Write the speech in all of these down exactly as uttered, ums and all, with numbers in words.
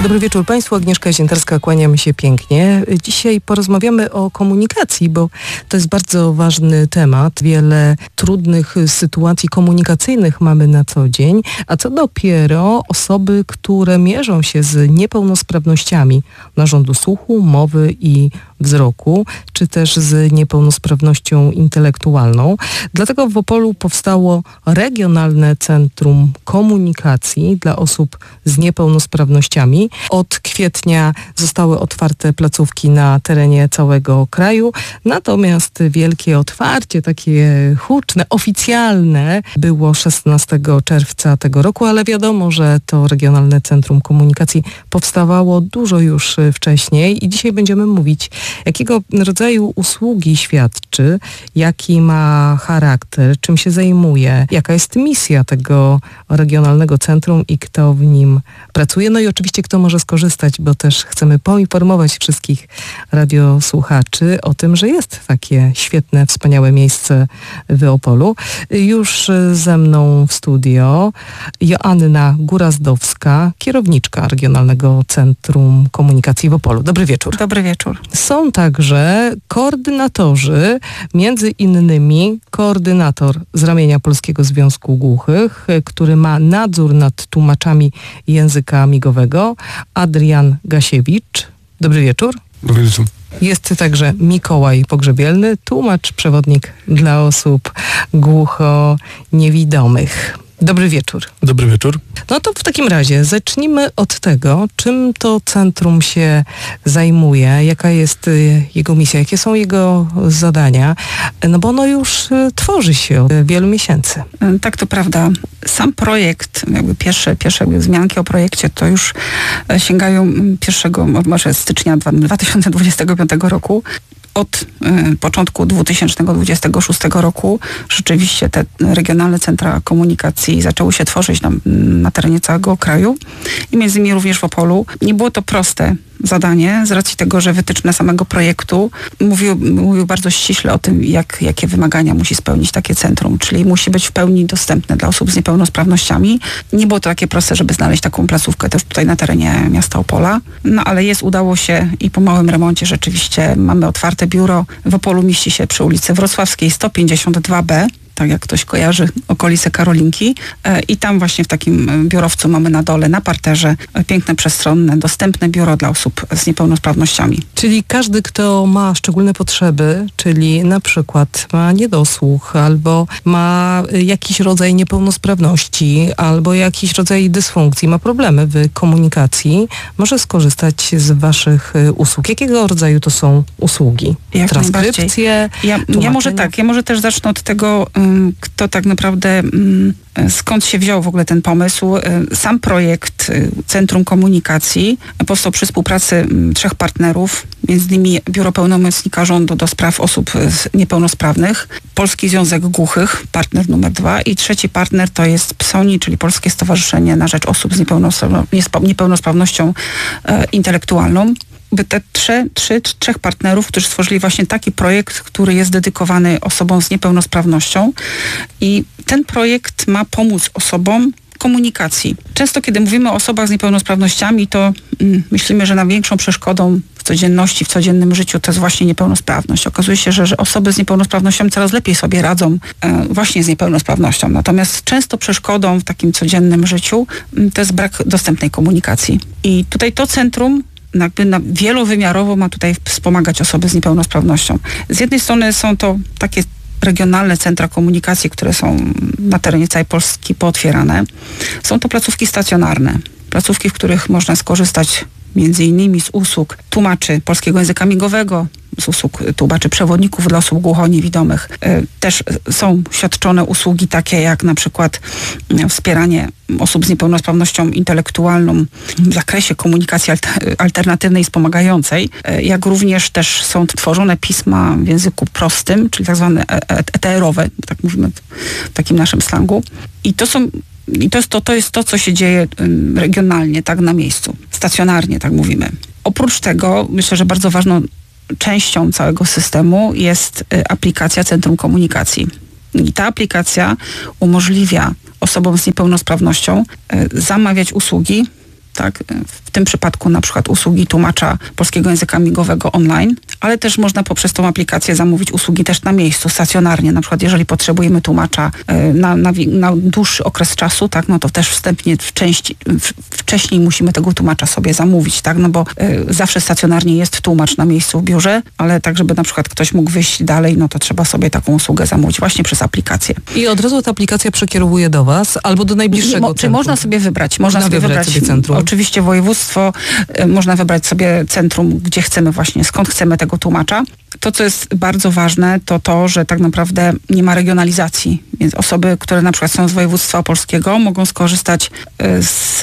Dobry wieczór Państwu, Agnieszka Ziętarska, kłaniam się pięknie. Dzisiaj porozmawiamy o komunikacji, bo to jest bardzo ważny temat. Wiele trudnych sytuacji komunikacyjnych mamy na co dzień, a co dopiero osoby, które mierzą się z niepełnosprawnościami narządu słuchu, mowy i wzroku, czy też z niepełnosprawnością intelektualną. Dlatego w Opolu powstało Regionalne Centrum Komunikacji dla osób z niepełnosprawnościami. Od kwietnia zostały otwarte placówki na terenie całego kraju, natomiast wielkie otwarcie, takie huczne, oficjalne było szesnastego czerwca tego roku, ale wiadomo, że to Regionalne Centrum Komunikacji powstawało dużo już wcześniej i dzisiaj będziemy mówić, jakiego rodzaju usługi świadczy, jaki ma charakter, czym się zajmuje, jaka jest misja tego Regionalnego Centrum i kto w nim pracuje. No i oczywiście kto może skorzystać, bo też chcemy poinformować wszystkich radiosłuchaczy o tym, że jest takie świetne, wspaniałe miejsce w Opolu. Już ze mną w studio Joanna Górazdowska, kierowniczka Regionalnego Centrum Komunikacji w Opolu. Dobry wieczór. Dobry wieczór. Są także koordynatorzy, między innymi koordynator z ramienia Polskiego Związku Głuchych, który ma nadzór nad tłumaczami języka migowego, Adrian Gasiewicz. Dobry wieczór. Dobry wieczór. Jest także Mikołaj Pogrzebielny, tłumacz, przewodnik dla osób głucho-niewidomych. Dobry wieczór. Dobry wieczór. No to w takim razie zacznijmy od tego, czym to centrum się zajmuje, jaka jest jego misja, jakie są jego zadania, no bo ono już tworzy się od wielu miesięcy. Tak, to prawda. Sam projekt, jakby pierwsze, pierwsze wzmianki o projekcie to już sięgają pierwszego może stycznia dwa tysiące dwudziestego piątego roku. Od y, początku dwa tysiące dwudziestego szóstego roku rzeczywiście te regionalne centra komunikacji zaczęły się tworzyć na, na terenie całego kraju i między innymi również w Opolu. Nie było to proste zadanie z racji tego, że wytyczne samego projektu mówił, mówił bardzo ściśle o tym, jak, jakie wymagania musi spełnić takie centrum, czyli musi być w pełni dostępne dla osób z niepełnosprawnościami. Nie było to takie proste, żeby znaleźć taką placówkę też tutaj na terenie miasta Opola, no ale jest, udało się i po małym remoncie rzeczywiście mamy otwarte biuro. W Opolu mieści się przy ulicy Wrocławskiej sto pięćdziesiąt dwa B. Tak jak ktoś kojarzy okolice Karolinki. I tam właśnie w takim biurowcu mamy na dole, na parterze, piękne, przestronne, dostępne biuro dla osób z niepełnosprawnościami. Czyli każdy, kto ma szczególne potrzeby, czyli na przykład ma niedosłuch, albo ma jakiś rodzaj niepełnosprawności, albo jakiś rodzaj dysfunkcji, ma problemy w komunikacji, może skorzystać z waszych usług. Jakiego rodzaju to są usługi? Jak Transkrypcje? Ja, ja może tak, ja może też zacznę od tego, kto tak naprawdę, skąd się wziął w ogóle ten pomysł. Sam projekt Centrum Komunikacji powstał przy współpracy trzech partnerów, między innymi Biuro Pełnomocnika Rządu do Spraw Osób Niepełnosprawnych, Polski Związek Głuchych, partner numer dwa i trzeci partner to jest P S O N I, czyli Polskie Stowarzyszenie na Rzecz Osób z Niepełnosprawnością Intelektualną. By te trzy, trzy, trzech partnerów, którzy stworzyli właśnie taki projekt, który jest dedykowany osobom z niepełnosprawnością i ten projekt ma pomóc osobom komunikacji. Często, kiedy mówimy o osobach z niepełnosprawnościami, to mm, myślimy, że największą przeszkodą w codzienności, w codziennym życiu to jest właśnie niepełnosprawność. Okazuje się, że, że osoby z niepełnosprawnością coraz lepiej sobie radzą e, właśnie z niepełnosprawnością. Natomiast często przeszkodą w takim codziennym życiu m, to jest brak dostępnej komunikacji. I tutaj to centrum jakby na wielowymiarowo ma tutaj wspomagać osoby z niepełnosprawnością. Z jednej strony są to takie regionalne centra komunikacji, które są na terenie całej Polski pootwierane. Są to placówki stacjonarne, placówki, w których można skorzystać między innymi z usług tłumaczy polskiego języka migowego, z usług tłumaczy przewodników dla osób głucho-niewidomych. Też są świadczone usługi takie jak na przykład wspieranie osób z niepełnosprawnością intelektualną w zakresie komunikacji alternatywnej i wspomagającej, jak również też są tworzone pisma w języku prostym, czyli tak zwane E T R-owe, tak mówimy w takim naszym slangu. I to są I to jest to, to jest to, co się dzieje regionalnie, tak na miejscu, stacjonarnie, tak mówimy. Oprócz tego, myślę, że bardzo ważną częścią całego systemu jest aplikacja Centrum Komunikacji. I ta aplikacja umożliwia osobom z niepełnosprawnością zamawiać usługi tak? W tym przypadku na przykład usługi tłumacza polskiego języka migowego online, ale też można poprzez tą aplikację zamówić usługi też na miejscu, stacjonarnie. Na przykład jeżeli potrzebujemy tłumacza na, na, na dłuższy okres czasu, tak? No to też wstępnie w części, w, wcześniej musimy tego tłumacza sobie zamówić, tak? No bo y, zawsze stacjonarnie jest tłumacz na miejscu w biurze, ale tak, żeby na przykład ktoś mógł wyjść dalej, no to trzeba sobie taką usługę zamówić właśnie przez aplikację. I od razu ta aplikacja przekierowuje do Was albo do najbliższego Mo, centrum? Czy można sobie wybrać? Można, można sobie wybrać, wybrać sobie centrum. Oczywiście województwo, y, można wybrać sobie centrum, gdzie chcemy właśnie, skąd chcemy tego tłumacza. To, co jest bardzo ważne, to to, że tak naprawdę nie ma regionalizacji. Więc osoby, które na przykład są z województwa opolskiego, mogą skorzystać z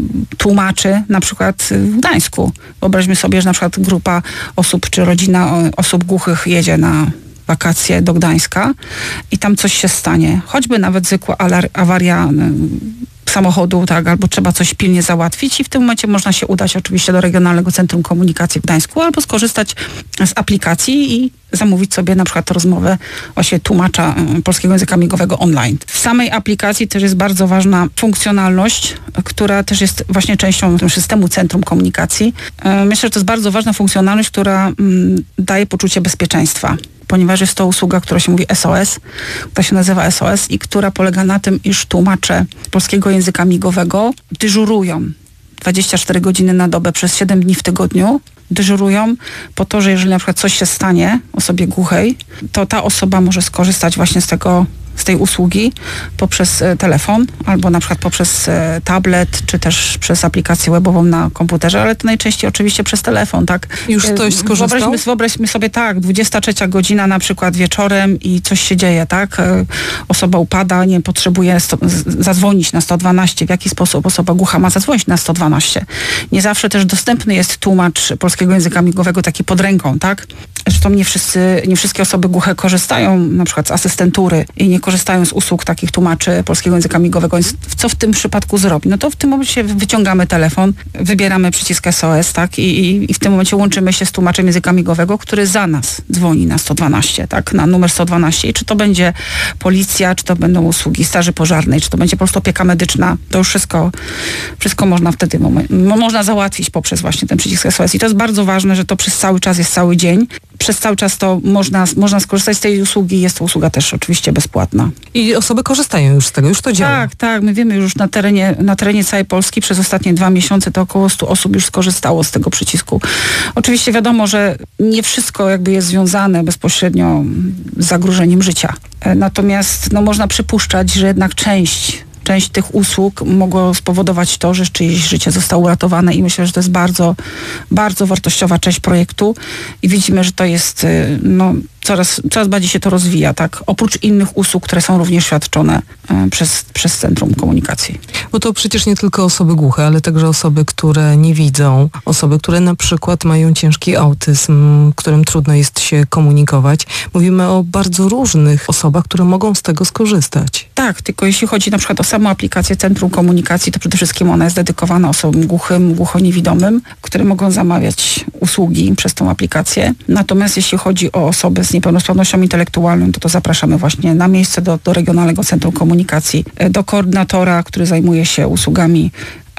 tłumaczy na przykład w Gdańsku. Wyobraźmy sobie, że na przykład grupa osób, czy rodzina osób głuchych jedzie na wakacje do Gdańska i tam coś się stanie. Choćby nawet zwykła awaria samochodu, tak, albo trzeba coś pilnie załatwić i w tym momencie można się udać oczywiście do Regionalnego Centrum Komunikacji w Gdańsku albo skorzystać z aplikacji i zamówić sobie na przykład rozmowę właśnie tłumacza polskiego języka migowego online. W samej aplikacji też jest bardzo ważna funkcjonalność, która też jest właśnie częścią systemu Centrum Komunikacji. Myślę, że to jest bardzo ważna funkcjonalność, która daje poczucie bezpieczeństwa, ponieważ jest to usługa, która się mówi S O S, która się nazywa S O S i która polega na tym, iż tłumacze polskiego języka migowego dyżurują dwadzieścia cztery godziny na dobę przez siedem dni w tygodniu. Dyżurują po to, że jeżeli na przykład coś się stanie osobie głuchej, to ta osoba może skorzystać właśnie z tego, z tej usługi poprzez telefon albo na przykład poprzez tablet, czy też przez aplikację webową na komputerze, ale to najczęściej oczywiście przez telefon, tak? Już ktoś skorzystał? Wyobraźmy, wyobraźmy sobie tak, dwudziesta trzecia godzina na przykład wieczorem i coś się dzieje, tak? Osoba upada, nie potrzebuje sto, zadzwonić na sto dwanaście. W jaki sposób osoba głucha ma zadzwonić na sto dwanaście? Nie zawsze też dostępny jest tłumacz polskiego języka migowego taki pod ręką, tak? Zresztą nie wszyscy, nie wszystkie osoby głuche korzystają na przykład z asystentury i nie korzystają z usług takich tłumaczy polskiego języka migowego. Więc co w tym przypadku zrobi? No to w tym momencie wyciągamy telefon, wybieramy przycisk S O S, tak? I, i, i w tym momencie łączymy się z tłumaczem języka migowego, który za nas dzwoni na sto dwanaście, tak? Na numer sto dwanaście. I czy to będzie policja, czy to będą usługi straży pożarnej, czy to będzie po prostu opieka medyczna, to już wszystko, wszystko można wtedy moment, można załatwić poprzez właśnie ten przycisk S O S. I to jest bardzo ważne, że to przez cały czas jest cały dzień. Przez cały czas to można, można skorzystać z tej usługi. Jest to usługa też oczywiście bezpłatna. I osoby korzystają już z tego, już to działa. Tak, tak. My wiemy już na terenie, na terenie całej Polski przez ostatnie dwa miesiące to około stu osób już skorzystało z tego przycisku. Oczywiście wiadomo, że nie wszystko jakby jest związane bezpośrednio z zagrożeniem życia. Natomiast no, można przypuszczać, że jednak część Część tych usług mogło spowodować to, że czyjeś życie zostało uratowane i myślę, że to jest bardzo, bardzo wartościowa część projektu i widzimy, że to jest, no, coraz, coraz bardziej się to rozwija, tak? Oprócz innych usług, które są również świadczone e, przez, przez Centrum Komunikacji. Bo to przecież nie tylko osoby głuche, ale także osoby, które nie widzą, osoby, które na przykład mają ciężki autyzm, którym trudno jest się komunikować. Mówimy o bardzo różnych osobach, które mogą z tego skorzystać. Tak, tylko jeśli chodzi na przykład o samą aplikację Centrum Komunikacji, to przede wszystkim ona jest dedykowana osobom głuchym, głuchoniewidomym, które mogą zamawiać usługi przez tą aplikację. Natomiast jeśli chodzi o osoby z niepełnosprawnością intelektualną, to to zapraszamy właśnie na miejsce do, do Regionalnego Centrum Komunikacji, do koordynatora, który zajmuje się usługami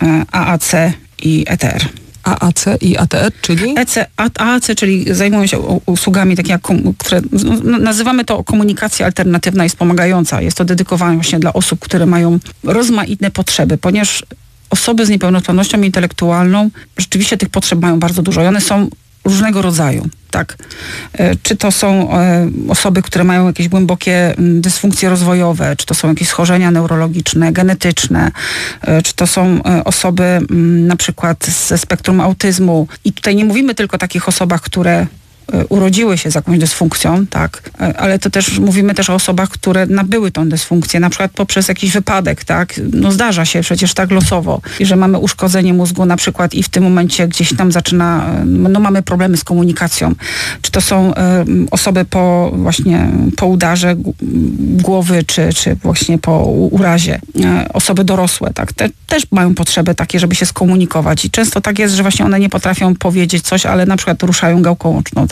A A C i E T R. A A C i A T R, czyli? E C, A A C, czyli zajmują się usługami takie jak, które nazywamy to komunikacja alternatywna i wspomagająca. Jest to dedykowane właśnie dla osób, które mają rozmaite potrzeby, ponieważ osoby z niepełnosprawnością intelektualną rzeczywiście tych potrzeb mają bardzo dużo i one są różnego rodzaju. Tak. Czy to są e, osoby, które mają jakieś głębokie dysfunkcje rozwojowe, czy to są jakieś schorzenia neurologiczne, genetyczne, e, czy to są e, osoby m, na przykład ze spektrum autyzmu. I tutaj nie mówimy tylko o takich osobach, które urodziły się z jakąś dysfunkcją, tak, ale to też mówimy też o osobach, które nabyły tą dysfunkcję, na przykład poprzez jakiś wypadek, tak, no zdarza się przecież tak losowo, i że mamy uszkodzenie mózgu na przykład i w tym momencie gdzieś tam zaczyna, no mamy problemy z komunikacją. Czy to są y, osoby po właśnie po udarze głowy, czy, czy właśnie po urazie. Y, osoby dorosłe, tak, te też mają potrzeby takie, żeby się skomunikować i często tak jest, że właśnie one nie potrafią powiedzieć coś, ale na przykład ruszają gałką oczną, tak.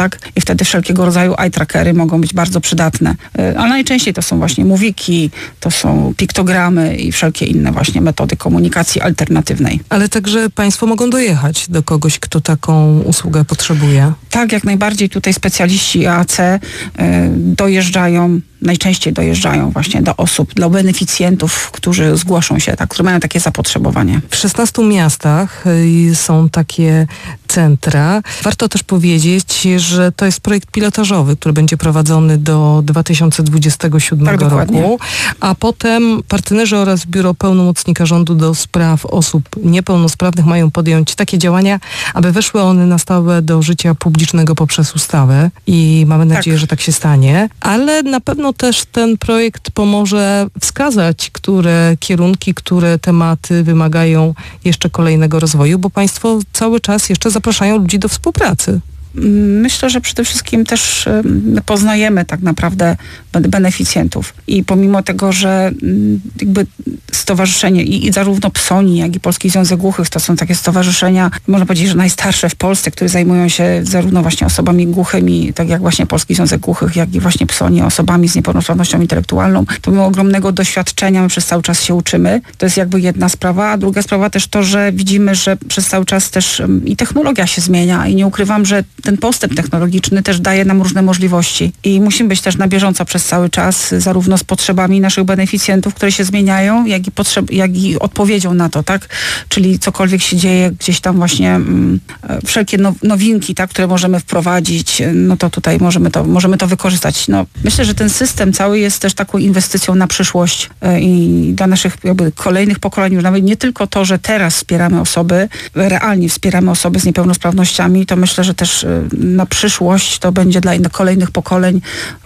tak? I wtedy wszelkiego rodzaju eye trackery mogą być bardzo przydatne. Ale najczęściej to są właśnie mówiki, to są piktogramy i wszelkie inne właśnie metody komunikacji alternatywnej. Ale także państwo mogą dojechać do kogoś, kto taką usługę potrzebuje? Tak, jak najbardziej tutaj specjaliści A A C y, dojeżdżają, najczęściej dojeżdżają właśnie do osób, do beneficjentów, którzy zgłoszą się, tak, którzy mają takie zapotrzebowanie. W szesnastu miastach y, są takie centra. Warto też powiedzieć, że to jest projekt pilotażowy, który będzie prowadzony do dwa tysiące dwudziestego siódmego tak, roku, a potem partnerzy oraz Biuro Pełnomocnika Rządu do Spraw Osób Niepełnosprawnych mają podjąć takie działania, aby weszły one na stałe do życia publicznego poprzez ustawę i mamy nadzieję, tak. że tak się stanie, ale na pewno też ten projekt pomoże wskazać, które kierunki, które tematy wymagają jeszcze kolejnego rozwoju, bo państwo cały czas jeszcze zapraszają ludzi do współpracy. Myślę, że przede wszystkim też poznajemy tak naprawdę beneficjentów i pomimo tego, że jakby stowarzyszenie i, i zarówno PSONI, jak i Polski Związek Głuchych to są takie stowarzyszenia, można powiedzieć, że najstarsze w Polsce, które zajmują się zarówno właśnie osobami głuchymi, tak jak właśnie Polski Związek Głuchych, jak i właśnie PSONI, osobami z niepełnosprawnością intelektualną. Pomimo ogromnego doświadczenia my przez cały czas się uczymy. To jest jakby jedna sprawa, a druga sprawa też to, że widzimy, że przez cały czas też i technologia się zmienia i nie ukrywam, że ten postęp technologiczny też daje nam różne możliwości i musimy być też na bieżąco przez cały czas, zarówno z potrzebami naszych beneficjentów, które się zmieniają, jak i, potrzeb, jak i odpowiedzią na to, tak? Czyli cokolwiek się dzieje, gdzieś tam właśnie mm, wszelkie now, nowinki, tak, które możemy wprowadzić, no to tutaj możemy to, możemy to wykorzystać. No, myślę, że ten system cały jest też taką inwestycją na przyszłość y, i dla naszych jakby kolejnych pokoleń, już nawet nie tylko to, że teraz wspieramy osoby, realnie wspieramy osoby z niepełnosprawnościami, to myślę, że też y, na przyszłość to będzie dla kolejnych pokoleń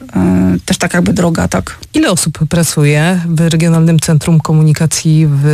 e, też tak jakby droga, tak. Ile osób pracuje w Regionalnym Centrum Komunikacji w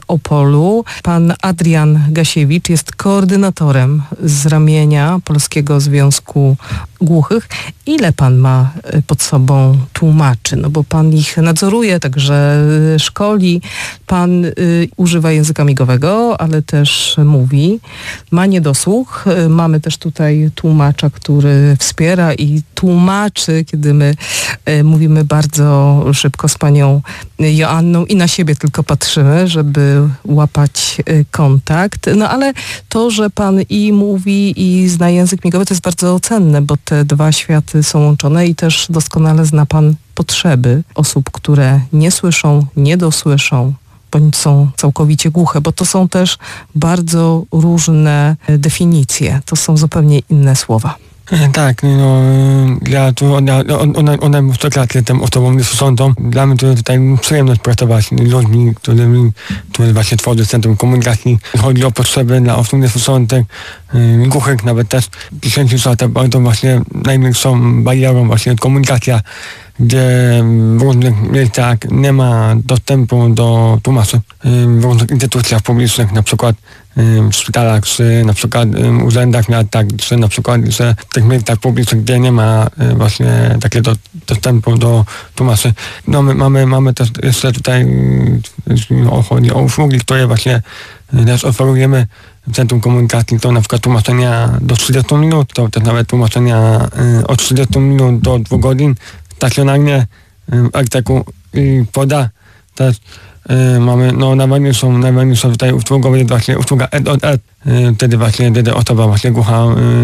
Opolu? Pan Adrian Gasiewicz jest koordynatorem z ramienia Polskiego Związku Głuchych. Ile pan ma pod sobą tłumaczy? No bo pan ich nadzoruje, także szkoli. Pan y, używa języka migowego, ale też mówi. Ma niedosłuch. Mamy też tutaj tłumacza, który wspiera i tłumaczy, kiedy my y, mówimy bardzo szybko z panią Joanną i na siebie tylko patrzymy, żeby łapać y, kontakt. No ale to, że pan i mówi i zna język migowy, to jest bardzo cenne, bo te dwa światy są łączone i też doskonale zna pan potrzeby osób, które nie słyszą, nie dosłyszą, bądź są całkowicie głuche, bo to są też bardzo różne definicje. To są zupełnie inne słowa. Tak, no ja tu ona, ona, ona stokrotnie tym osobom niesłyszącą. Dla mnie to tutaj przyjemność pracować z ludźmi, którymi, którzy właśnie tworzą Centrum Komunikacji. Chodzi o potrzeby dla osób niesłyszących, yy, głuchych nawet też. Dziesięciu lat to właśnie największą barierą właśnie komunikacja, gdzie w różnych miejscach nie ma dostępu do tłumaczy. W różnych instytucjach publicznych, na przykład w szpitalach, czy na przykład w urzędach miasta, czy na przykład że w tych miejscach publicznych, gdzie nie ma właśnie takiego dostępu do tłumaczy. No my mamy, mamy też jeszcze tutaj chodzi o usługi, które właśnie też oferujemy w Centrum Komunikacji, to na przykład tłumaczenia do trzydziestu minut, to też nawet tłumaczenia od trzydziestu minut do dwóch godzin. Stacjonarnie w Arteku i poda też y, mamy, no najważniejszą, najważniejszą tutaj usługą jest właśnie usługa Ed on Ed. Y, wtedy właśnie, wtedy osoba właśnie głucha,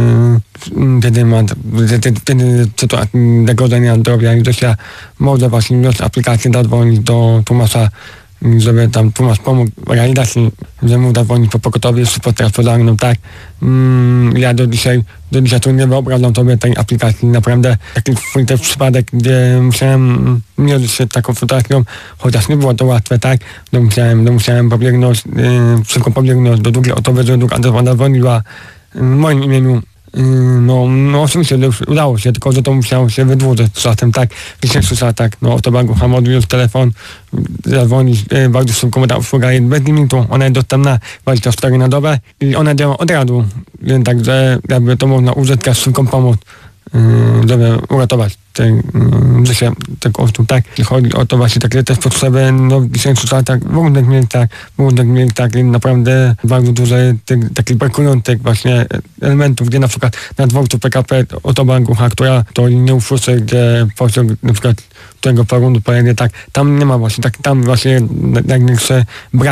y, wtedy ma, wtedy, wtedy w sytuacji zagrożenia zdrowia i życia może właśnie mieć aplikację, zadzwonić do tłumacza, żeby tam tłumacz pomógł w realizacji, że mógł zadzwonić po pogotowie, czy po straż pożarną, tak. Mm, ja do dzisiaj, do dzisiaj tu nie wyobrażam sobie tej aplikacji, naprawdę taki swój też przypadek, gdzie musiałem mierzyć się taką sytuacją, chociaż nie było to łatwe, tak, to musiałem, to musiałem pobiegnąć, yy, szybko pobiegnąć do drugiej osoby, że druga osoba zadzwoniła w moim imieniu. No, no oczywiście udało się, tylko że to musiało się wydłużyć czasem, tak, tysięcy lat, tak, no osoba głucha może już telefon, zadzwonić, e, bardzo szybko, ta usługa jest bez limitu, ona jest dostępna dwadzieścia cztery na dobę i ona działa od razu, więc także jakby to można uzyskać szybką pomoc yy, żeby uratować te, yy, życie tego osób, tak? I chodzi o to właśnie takie też potrzeby, no w dzisiejszych czasach w różnych miejscach, w różnych miejscach naprawdę bardzo dużo tych takich brakujących właśnie elementów, gdzie na przykład na dworcu P K P osoba głucha, która to nie usłyszy, gdzie pociąg na przykład którego parunu pojedzie, tak, tam nie ma właśnie, tak, tam właśnie największy brak